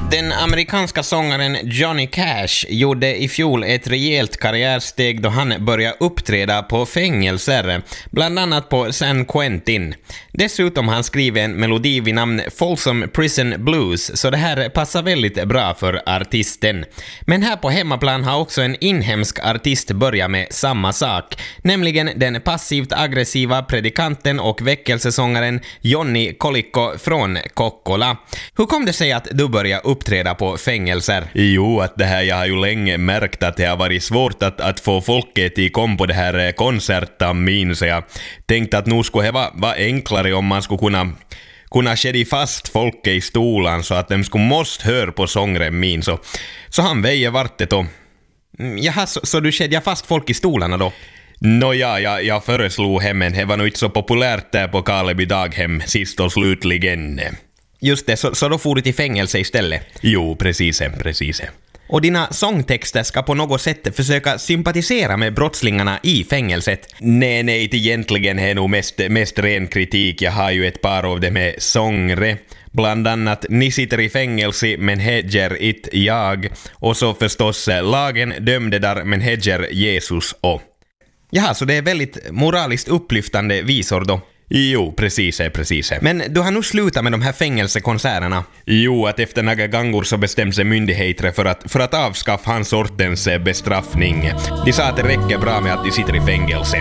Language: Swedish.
Den amerikanska sångaren Johnny Cash gjorde i fjol ett rejält karriärsteg då han började uppträda på fängelser, bland annat på San Quentin. Dessutom har han skrivit en melodi vid namn Folsom Prison Blues, så det här passar väldigt bra för artisten. Men här på hemmaplan har också en inhemsk artist börjat med samma sak, nämligen den passivt aggressiva predikanten och väckelsesångaren Johnny Colicco från Kokkola. Hur kom det sig att du började uppträda på fängelser? Jo, att det här, jag har ju länge märkt att det har varit svårt att få folket i kom på det här konserten min, så jag tänkte att nu skulle det vara enklare om man skulle kunna skädja fast folket i stolan så att de skulle måste höra på sångren min, så han väjer vart det då. Jaha, så du skädjar fast folk i stolarna då? Nåja, jag föreslog hem, men det var nog inte så populärt där på Karleby daghem sist och slutligen. Just det, så då får du till fängelse istället? Jo, precis. Och dina sångtexter ska på något sätt försöka sympatisera med brottslingarna i fängelset? Nej, inte egentligen är nog mest ren kritik. Jag har ju ett par av det med sångre. Bland annat Ni sitter i fängelse men hedger it jag. Och så förstås lagen dömde där men hedger Jesus och. Jaha, så det är väldigt moraliskt upplyftande visor då? Jo, precis. Men du har nu slutat med de här fängelsekonserterna? Jo, att efter några gånger så bestämde sig myndigheter för att avskaffa hans sortens bestraffning. De sa att det räcker bra med att de sitter i fängelse.